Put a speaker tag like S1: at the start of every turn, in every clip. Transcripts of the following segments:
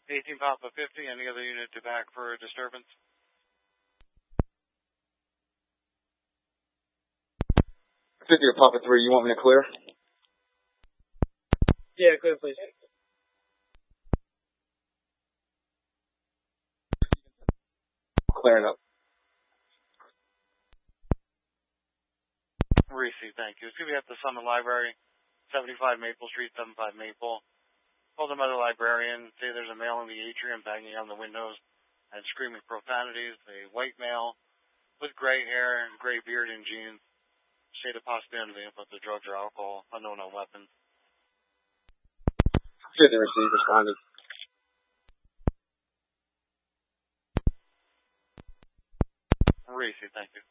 S1: 18 Papa 50, any other unit to back for a disturbance?
S2: 50 or Papa 3, you want me to clear?
S3: Yeah, clear, please.
S2: Clearing up.
S1: Receive, thank you. It's going to be at the Summit Library, 75 Maple Street, 75 Maple. Call them other librarian, say there's a male in the atrium banging on the windows and screaming profanities. A white male with gray hair and gray beard and jeans. Shade of possibly under the influence of drugs or alcohol, unknown on weapons.
S2: 50 received, responded.
S1: Receive, thank you.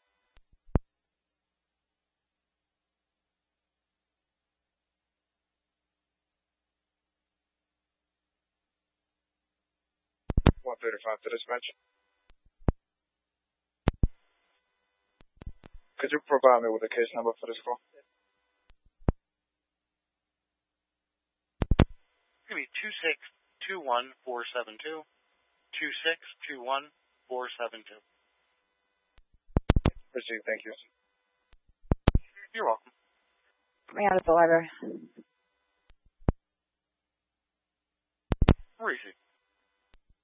S3: $135 to dispatch. Could you provide me with the case number for this call?
S1: It's going to be 2621472. 2621472.
S3: Received, thank you.
S1: You're welcome.
S4: Coming out of the library.
S1: Receive.